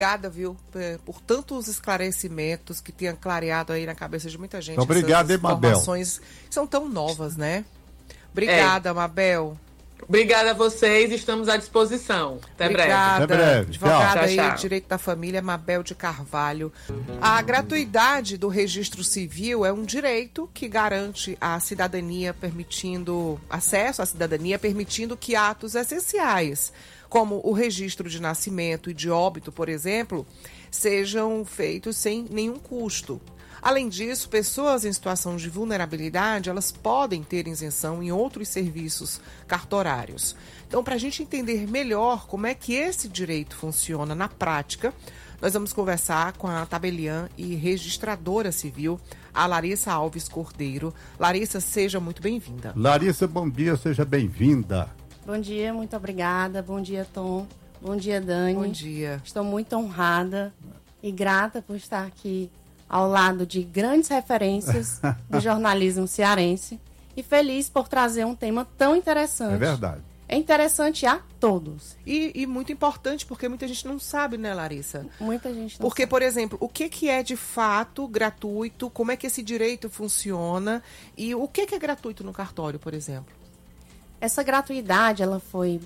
Obrigada, viu, por tantos esclarecimentos que tenham clareado aí na cabeça de muita gente. Obrigado, essas Mabel. Informações que são tão novas, né? Obrigada, Mabel. Obrigada a vocês, estamos à disposição. Até breve. Obrigada. Até breve. Advogada Tchau, tchau. aí, Direito da Família, Mabel de Carvalho. A gratuidade do registro civil é um direito que garante a cidadania, permitindo acesso à cidadania, permitindo que atos essenciais, como o registro de nascimento e de óbito, por exemplo, sejam feitos sem nenhum custo. Além disso, pessoas em situação de vulnerabilidade, elas podem ter isenção em outros serviços cartorários. Então, para a gente entender melhor como é que esse direito funciona na prática, nós vamos conversar com a tabeliã e registradora civil, a Larissa Alves Cordeiro. Larissa, seja muito bem-vinda. Larissa, bom dia, seja bem-vinda. Bom dia, muito obrigada. Bom dia, Tom. Bom dia, Dani. Bom dia. Estou muito honrada e grata por estar aqui ao lado de grandes referências do jornalismo cearense e feliz por trazer um tema tão interessante. É verdade. É interessante a todos. E muito importante, porque muita gente não sabe, né, Larissa? Muita gente não Porque, sabe. por exemplo, o que é de fato gratuito, como é que esse direito funciona e o que é gratuito no cartório, por exemplo? Essa gratuidade, ela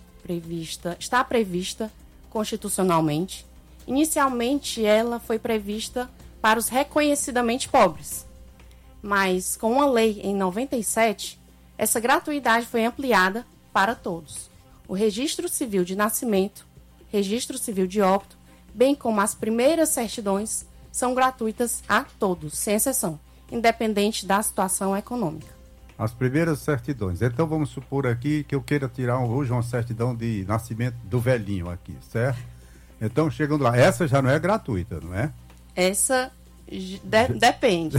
está prevista constitucionalmente. Inicialmente, ela foi prevista para os reconhecidamente pobres. Mas, com uma lei em 97, essa gratuidade foi ampliada para todos. O registro civil de nascimento, registro civil de óbito, bem como as primeiras certidões, são gratuitas a todos, sem exceção, independente da situação econômica. As primeiras certidões. Então vamos supor aqui que eu queira tirar hoje uma certidão de nascimento do velhinho aqui, certo? Então chegando lá, essa já não é gratuita, não é? Essa depende.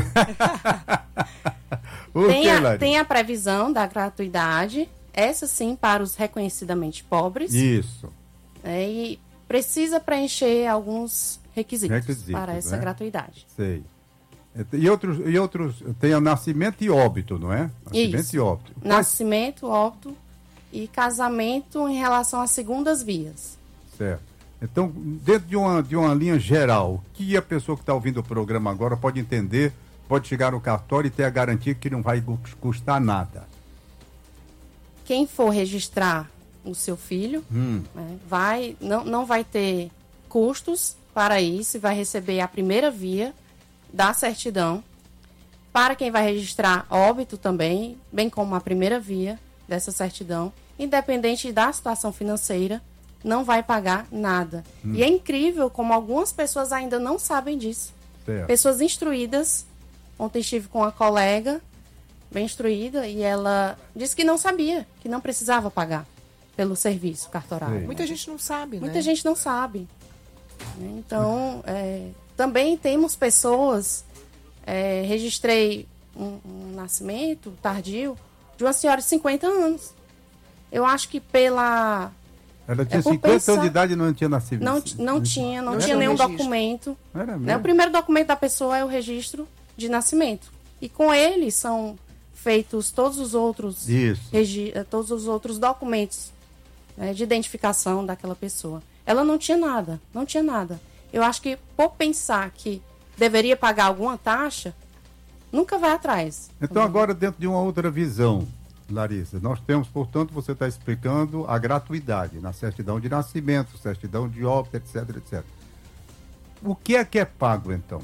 Tem a previsão da gratuidade, essa sim para os reconhecidamente pobres. Isso. E precisa preencher alguns requisitos para essa gratuidade. Sei. E outros tem o nascimento e óbito, não é? Nascimento Isso. e óbito. Nascimento, óbito e casamento em relação às segundas vias. Certo. Então, dentro de uma linha geral, o que a pessoa que está ouvindo o programa agora pode entender, pode chegar no cartório e ter a garantia que não vai custar nada? Quem for registrar o seu filho, não vai ter custos para isso, vai receber a primeira via da certidão. Para quem vai registrar óbito também, bem como a primeira via dessa certidão, independente da situação financeira, não vai pagar nada. E é incrível como algumas pessoas ainda não sabem disso. Certo. Pessoas instruídas. Ontem estive com uma colega bem instruída e ela disse que não sabia, que não precisava pagar pelo serviço cartorário. Sim. Muita gente não sabe, né? Muita gente não sabe. Então, também temos pessoas... registrei um nascimento tardio de uma senhora de 50 anos. Eu acho que pela... Ela tinha 50 anos de idade e não tinha nascido. Não tinha tinha nenhum registro. documento. Era O mesmo? primeiro documento da pessoa é o registro de nascimento. E com ele são feitos todos os outros, todos os outros documentos, né, de identificação daquela pessoa. Ela não tinha nada. Eu acho que por pensar que deveria pagar alguma taxa, nunca vai atrás. Então agora dentro de uma outra visão, Larissa, nós temos, portanto, você está explicando a gratuidade na certidão de nascimento, certidão de óbito, etc, etc. O que é pago, então?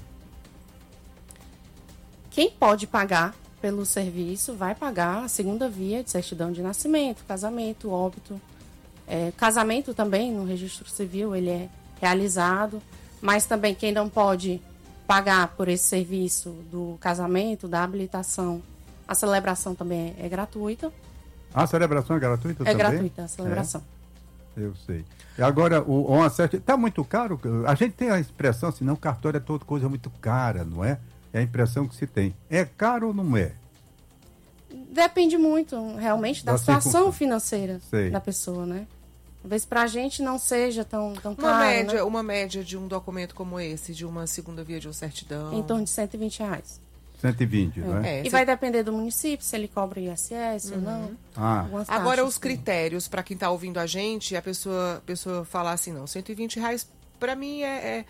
Quem pode pagar pelo serviço vai pagar a segunda via de certidão de nascimento, casamento, óbito. Casamento também, no registro civil, ele é realizado, mas também quem não pode pagar por esse serviço do casamento, da habilitação, a celebração também é gratuita. A celebração é gratuita também? É gratuita a celebração. Eu sei. E agora, está muito caro? A gente tem a expressão assim, não, cartório é toda coisa muito cara, não é? É a impressão que se tem. É caro ou não é? Depende muito, realmente, da situação financeira da pessoa, né? Talvez pra gente não seja tão caro, né? Uma média de um documento como esse, de uma segunda via de uma certidão... Em torno de R$120. 120, não é? E vai depender do município, se ele cobra ISS ou não. Agora, os critérios, para quem está ouvindo a gente, a pessoa falar assim, não, R$120 para mim é